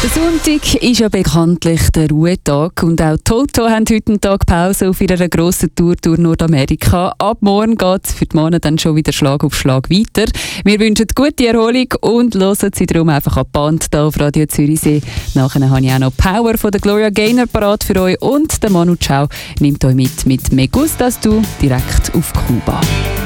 Der Sonntag ist ja bekanntlich der Ruhetag und auch Toto haben heute einen Tag Pause auf ihrer grossen Tour durch Nordamerika. Ab morgen geht es für die Männer dann schon wieder Schlag auf Schlag weiter. Wir wünschen gute Erholung und hören Sie darum einfach an die Band hier auf Radio Zürichsee. Nachher habe ich auch noch Power von der Gloria Gaynor parat für euch und der Manu Chao nimmt euch mit Me Gustas Du direkt auf Kuba.